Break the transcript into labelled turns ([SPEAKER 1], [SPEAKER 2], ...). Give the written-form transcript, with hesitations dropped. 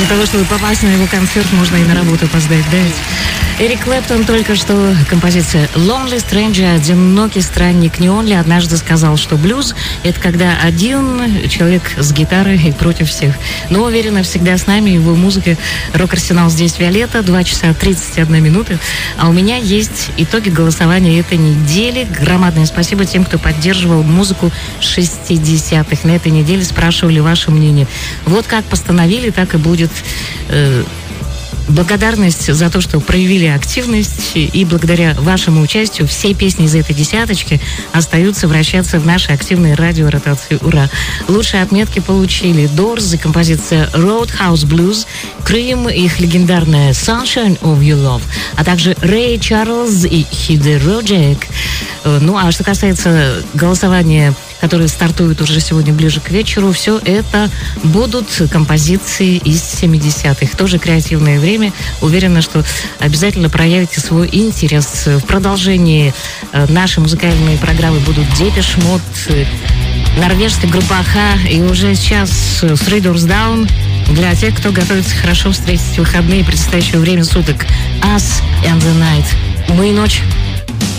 [SPEAKER 1] того, чтобы попасть на его концерт, можно и на работу опоздать, да? Эрик Клэптон только что, композиция Lonely Stranger, одинокий странник. Не он ли однажды сказал, что блюз — это когда один человек с гитарой и против всех. Но уверена, всегда с нами его музыка. Рок-арсенал здесь Виолетта, 2 часа 31 минута. А у меня есть итоги голосования этой недели. Громадное спасибо тем, кто поддерживал музыку 60-х. На этой неделе спрашивали ваше мнение. Вот как постановили, так и будет. Благодарность за то, что проявили активность, и благодаря вашему участию все песни из этой десяточки остаются вращаться в нашей активной радиоротации. Ура! Лучшие отметки получили Doors и композиция Roadhouse Blues, Cream, их легендарная Sunshine of Your Love, а также Рэй Чарльз и Хиде Роджек. Ну, а что касается голосования, которые стартуют уже сегодня ближе к вечеру, все это будут композиции из 70-х. Тоже креативное время. Уверена, что обязательно проявите свой интерес. В продолжении нашей музыкальной программы будут Депеш Мод, норвежская группа Аха, и уже сейчас Three Doors Down для тех, кто готовится хорошо встретить выходные и предстоящее время суток. Us and the Night. Мы и ночь.